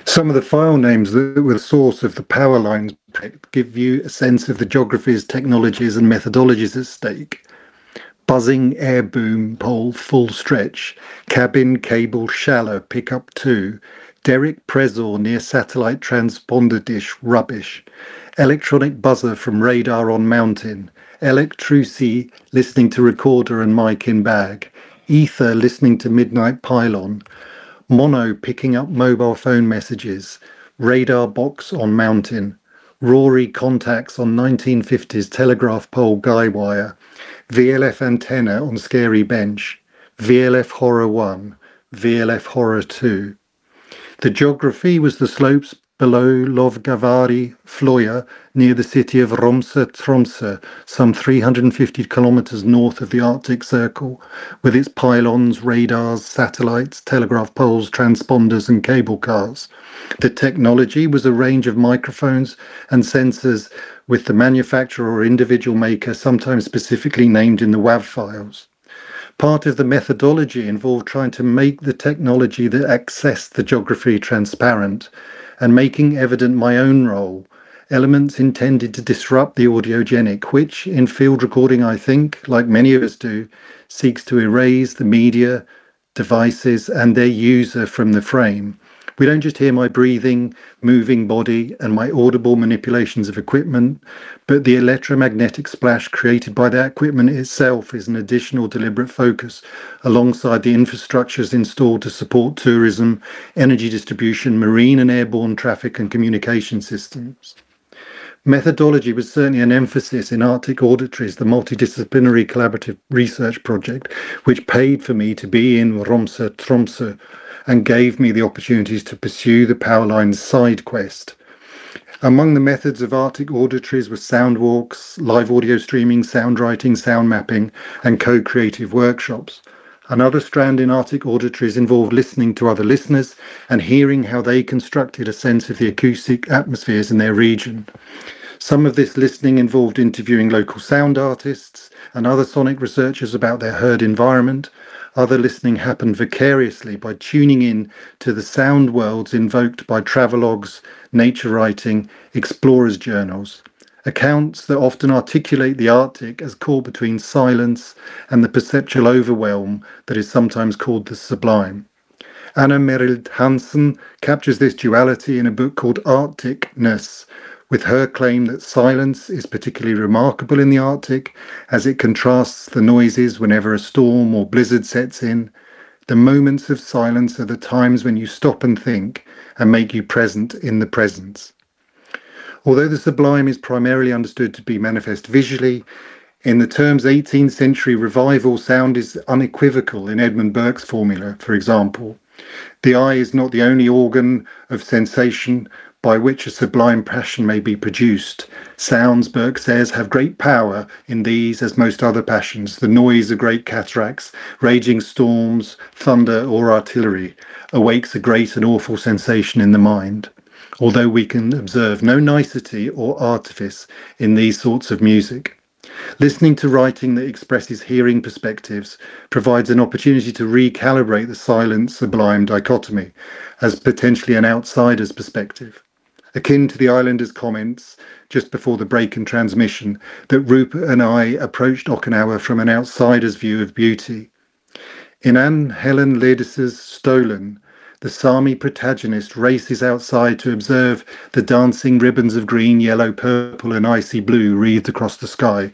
Some of the file names that were the source of the power lines give you a sense of the geographies, technologies, and methodologies at stake. Buzzing air boom pole full stretch, cabin cable shallow pickup 2, Derek Prezor near satellite transponder dish rubbish, electronic buzzer from radar on mountain, Electruci listening to recorder and mic in bag, Ether listening to midnight pylon, Mono picking up mobile phone messages, radar box on mountain, Rory contacts on 1950s telegraph pole guy wire, VLF antenna on scary bench, VLF horror 1, VLF horror 2. The geography was the slopes below Lovgavari, Floya, near the city of Romsa Tromsø, some 350 kilometers north of the Arctic Circle, with its pylons, radars, satellites, telegraph poles, transponders, and cable cars. The technology was a range of microphones and sensors, with the manufacturer or individual maker sometimes specifically named in the WAV files. Part of the methodology involved trying to make the technology that accessed the geography transparent and making evident my own role, elements intended to disrupt the audiogenic, which in field recording, I think, like many of us do, seeks to erase the media, devices, and their user from the frame. We don't just hear my breathing, moving body, and my audible manipulations of equipment, but the electromagnetic splash created by that equipment itself is an additional deliberate focus, alongside the infrastructures installed to support tourism, energy distribution, marine and airborne traffic and communication systems. Methodology was certainly an emphasis in Arctic Auditories, the multidisciplinary collaborative research project, which paid for me to be in Romsa Tromsø and gave me the opportunities to pursue the Powerline's side quest. Among the methods of Arctic Auditories were sound walks, live audio streaming, sound writing, sound mapping, and co-creative workshops. Another strand in Arctic Auditories involved listening to other listeners and hearing how they constructed a sense of the acoustic atmospheres in their region. Some of this listening involved interviewing local sound artists and other sonic researchers about their heard environment. Other listening happened vicariously by tuning in to the sound worlds invoked by travelogues, nature writing, explorers' journals, accounts that often articulate the Arctic as caught between silence and the perceptual overwhelm that is sometimes called the sublime. Anna Merild Hansen captures this duality in a book called Arcticness, with her claim that silence is particularly remarkable in the Arctic as it contrasts the noises whenever a storm or blizzard sets in. The moments of silence are the times when you stop and think and make you present in the presence. Although the sublime is primarily understood to be manifest visually, in the terms 18th century revival, sound is unequivocal in Edmund Burke's formula, for example. The eye is not the only organ of sensation by which a sublime passion may be produced. Sounds, Burke says, have great power in these as most other passions. The noise of great cataracts, raging storms, thunder or artillery awakes a great and awful sensation in the mind, although we can observe no nicety or artifice in these sorts of music. Listening to writing that expresses hearing perspectives provides an opportunity to recalibrate the silent-sublime dichotomy as potentially an outsider's perspective, akin to the Islanders' comments just before the break in transmission that Rupert and I approached Okinawa from an outsider's view of beauty. In Anne Helen Ledis's Stolen, the Sami protagonist races outside to observe the dancing ribbons of green, yellow, purple, and icy blue wreathed across the sky.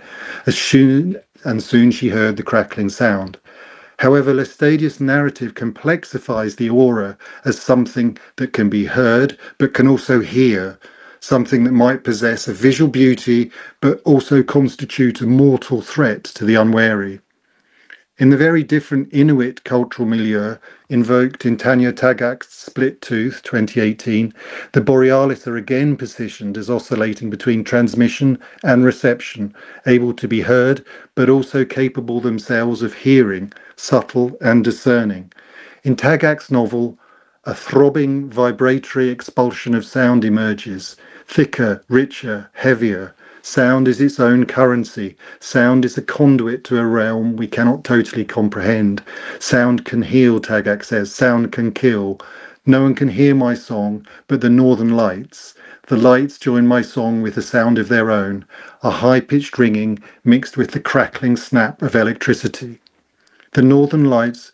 Soon she heard the crackling sound. However, Lestadius' narrative complexifies the aura as something that can be heard, but can also hear, something that might possess a visual beauty, but also constitute a mortal threat to the unwary. In the very different Inuit cultural milieu invoked in Tanya Tagaq's Split Tooth 2018, the Borealis are again positioned as oscillating between transmission and reception, able to be heard, but also capable themselves of hearing, subtle and discerning. In Tagaq's novel, a throbbing, vibratory expulsion of sound emerges, thicker, richer, heavier. Sound is its own currency. Sound is a conduit to a realm we cannot totally comprehend. Sound can heal, Tagaq says. Sound can kill. No one can hear my song but the northern lights. The lights join my song with a sound of their own, a high-pitched ringing mixed with the crackling snap of electricity. The northern lights,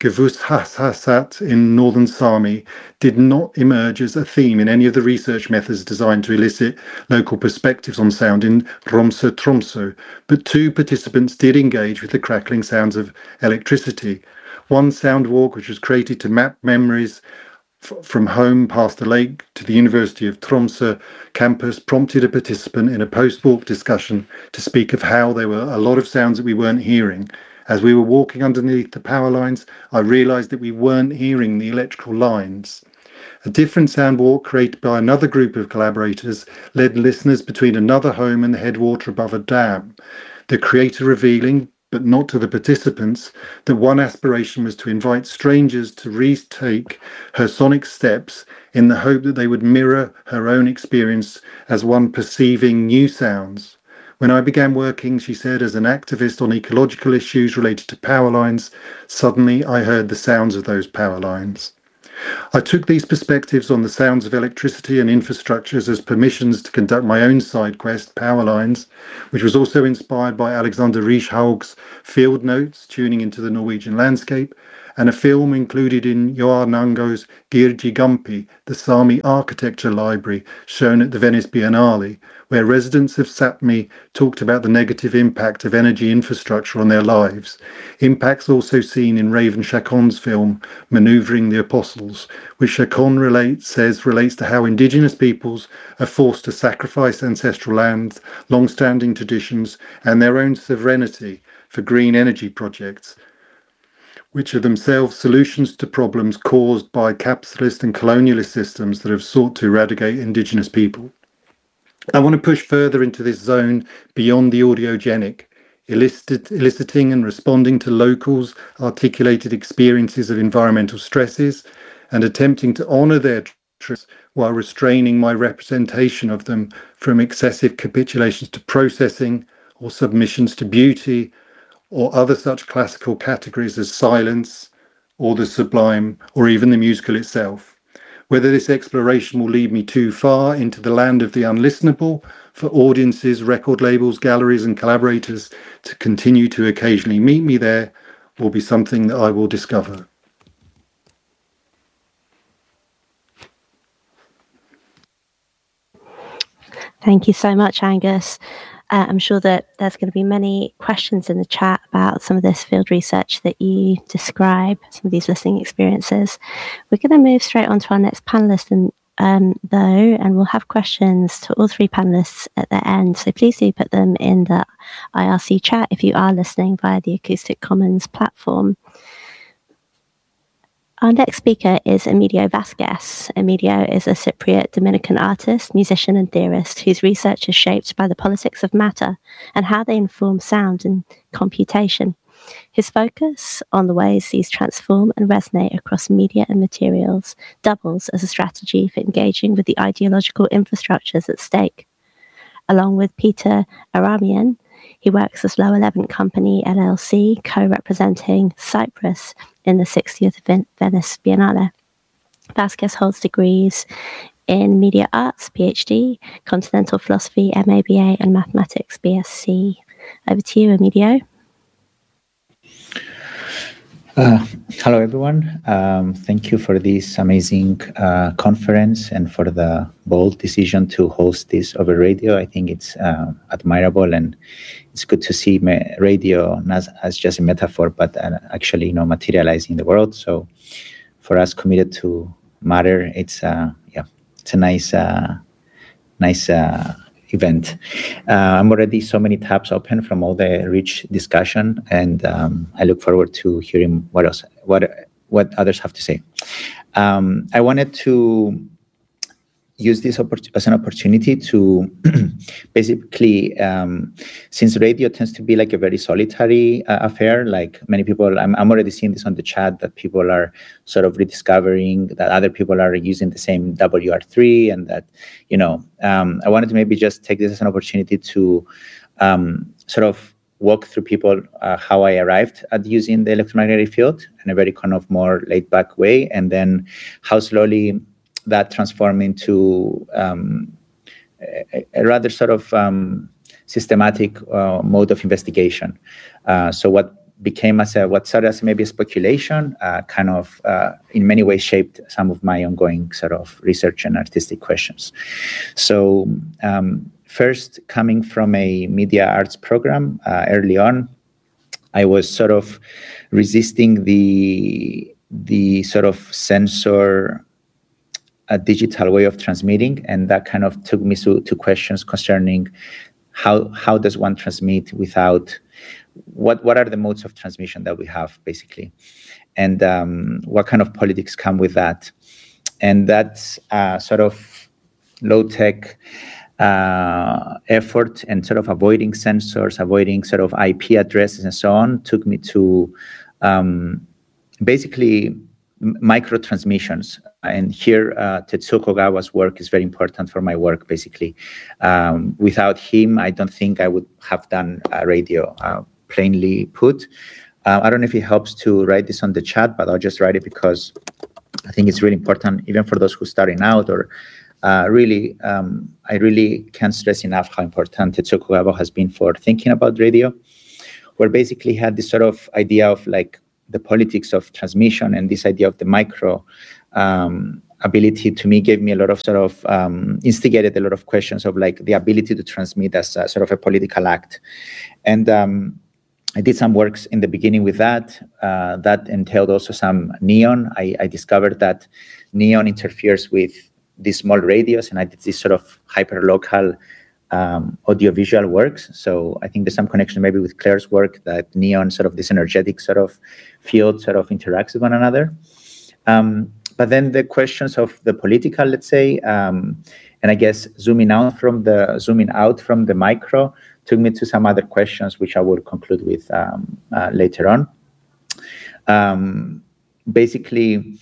Gevushasat in northern Sami, did not emerge as a theme in any of the research methods designed to elicit local perspectives on sound in Tromsø, Tromsø, but two participants did engage with the crackling sounds of electricity. One sound walk, which was created to map memories from home past the lake to the University of Tromsø campus, prompted a participant in a post-walk discussion to speak of how there were a lot of sounds that we weren't hearing. As we were walking underneath the power lines, I realised that we weren't hearing the electrical lines. A different sound walk created by another group of collaborators led listeners between another home and the headwater above a dam. The creator revealing, but not to the participants, that one aspiration was to invite strangers to retake her sonic steps in the hope that they would mirror her own experience as one perceiving new sounds. When I began working, she said, as an activist on ecological issues related to power lines, suddenly I heard the sounds of those power lines. I took these perspectives on the sounds of electricity and infrastructures as permissions to conduct my own side quest, Power Lines, which was also inspired by Alexander Rieshaug's field notes, tuning into the Norwegian landscape, and a film included in Joar Nango's Girji Gampi, the Sami Architecture Library, shown at the Venice Biennale, where residents of Sápmi talked about the negative impact of energy infrastructure on their lives. Impacts also seen in Raven Chacon's film, Manoeuvring the Apostles, which Chacon relates to how indigenous peoples are forced to sacrifice ancestral lands, long-standing traditions, and their own sovereignty for green energy projects, which are themselves solutions to problems caused by capitalist and colonialist systems that have sought to eradicate indigenous people. I want to push further into this zone beyond the audiogenic, eliciting and responding to locals' articulated experiences of environmental stresses and attempting to honour their truths while restraining my representation of them from excessive capitulations to processing or submissions to beauty or other such classical categories as silence or the sublime or even the musical itself. Whether this exploration will lead me too far into the land of the unlistenable for audiences, record labels, galleries and collaborators to continue to occasionally meet me there will be something that I will discover. Thank you so much, Angus. I'm sure that there's going to be many questions in the chat about some of this field research that you describe, some of these listening experiences. We're going to move straight on to our next panelist, and we'll have questions to all three panelists at the end. So please do put them in the IRC chat if you are listening via the Acoustic Commons platform. Our next speaker is Emilio Vasquez. Emilio is a Cypriot Dominican artist, musician and theorist whose research is shaped by the politics of matter and how they inform sound and computation. His focus on the ways these transform and resonate across media and materials doubles as a strategy for engaging with the ideological infrastructures at stake. Along with Peter Aramian, he works as Lower Levant Company LLC, co-representing Cyprus in the 60th Venice Biennale. Vasquez holds degrees in Media Arts, PhD, Continental Philosophy, MABA, and Mathematics, BSc. Over to you, Emilio. Hello, everyone. Thank you for this amazing conference and for the bold decision to host this over radio. I think it's admirable, and it's good to see radio not as just a metaphor, but actually, materializing in the world. So, for us committed to matter, it's a nice event. I'm already so many tabs open from all the rich discussion, and I look forward to hearing what others have to say. I wanted to use this as an opportunity to basically, since radio tends to be like a very solitary affair, like many people, I'm already seeing this on the chat, that people are sort of rediscovering that other people are using the same WR3, and that, I wanted to maybe just take this as an opportunity to sort of walk through people how I arrived at using the electromagnetic field in a very kind of more laid back way, and then how slowly that transformed into a rather sort of systematic mode of investigation. So what became what started as maybe a speculation, kind of in many ways shaped some of my ongoing sort of research and artistic questions. So first, coming from a media arts program early on, I was sort of resisting the sort of censor a digital way of transmitting, and that kind of took me to questions concerning how does one transmit without what are the modes of transmission that we have, basically, and what kind of politics come with that. And that sort of low-tech effort and sort of avoiding censors, avoiding sort of IP addresses and so on, took me to basically micro transmissions. And here, Tetsuo Kogawa's work is very important for my work, basically. Without him, I don't think I would have done radio, plainly put. I don't know if it helps to write this on the chat, but I'll just write it because I think it's really important, even for those who are starting out, or I really can't stress enough how important Tetsuo Kogawa has been for thinking about radio, where basically had this sort of idea of like the politics of transmission, and this idea of the micro ability, to me, gave me a lot of sort of instigated a lot of questions of like the ability to transmit as sort of a political act. And I did some works in the beginning with that. That entailed also some neon. I discovered that neon interferes with these small radios, and I did this sort of hyper-local audiovisual works. So I think there's some connection maybe with Claire's work, that neon, sort of this energetic sort of field, sort of interacts with one another. But then the questions of the political, let's say, and I guess zooming out from the micro took me to some other questions, which I will conclude with later on. Basically,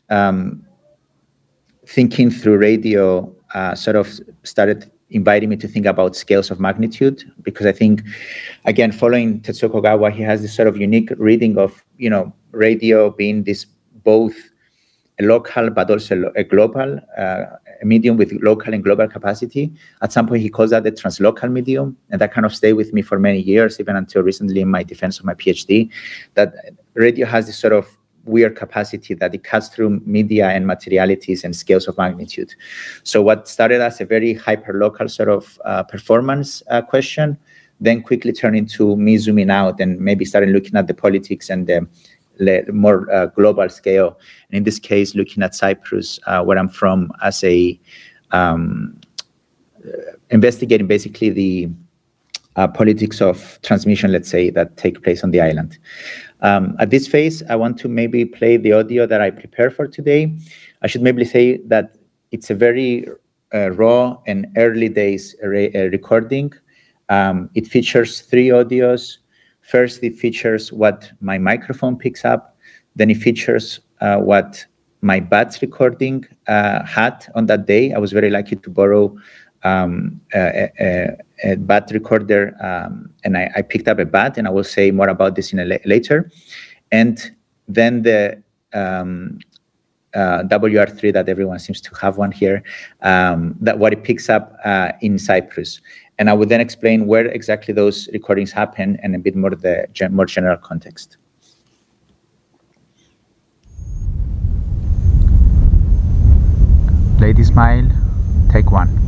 thinking through radio sort of started inviting me to think about scales of magnitude, because I think, again, following Tetsuo Kogawa, he has this sort of unique reading of, radio being this both a local but also a global, a medium with local and global capacity. At some point, he calls that the translocal medium, and that kind of stayed with me for many years, even until recently in my defense of my PhD, that radio has this sort of weird capacity that it cuts through media and materialities and scales of magnitude. So what started as a very hyper-local sort of performance question, then quickly turned into me zooming out and maybe started looking at the politics and the more global scale. And in this case, looking at Cyprus, where I'm from, as a investigating basically the politics of transmission, let's say, that take place on the island. At this phase, I want to maybe play the audio that I prepared for today. I should maybe say that it's a very raw and early days recording. It features 3 audios. First, it features what my microphone picks up. Then it features what my BATS recording had on that day. I was very lucky to borrow a BAT recorder, and I picked up a BAT, and I will say more about this later. And then the WR3, that everyone seems to have one here, that what it picks up in Cyprus. And I would then explain where exactly those recordings happen and a bit more the more general context. Lady Smile, take 1.